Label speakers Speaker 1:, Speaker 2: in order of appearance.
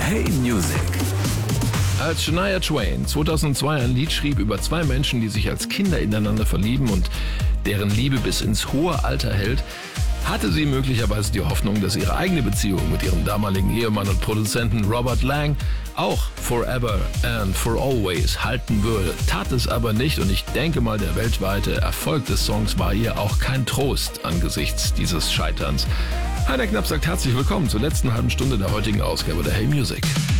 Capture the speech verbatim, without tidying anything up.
Speaker 1: Hey Music.
Speaker 2: Als Shania Twain zweitausendzwei ein Lied schrieb über zwei Menschen, die sich als Kinder ineinander verlieben und deren Liebe bis ins hohe Alter hält, hatte sie möglicherweise die Hoffnung, dass ihre eigene Beziehung mit ihrem damaligen Ehemann und Produzenten Robert Lang auch forever and for always halten würde. Tat es aber nicht und ich denke mal, der weltweite Erfolg des Songs war ihr auch kein Trost angesichts dieses Scheiterns. Heiner Knapp sagt herzlich willkommen zur letzten halben Stunde der heutigen Ausgabe der Hey Music.